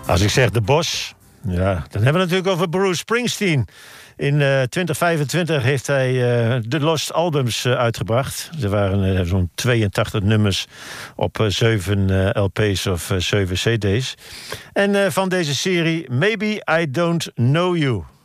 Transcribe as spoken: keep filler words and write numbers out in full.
Als ik zeg de Bos, ja, dan hebben we het natuurlijk over Bruce Springsteen. In uh, twintig vijfentwintig heeft hij uh, de Lost Albums uh, uitgebracht. Er waren uh, zo'n tweeëntachtig nummers op uh, zeven uh, L P's of uh, zeven C D's. En uh, van deze serie Maybe I Don't Know You.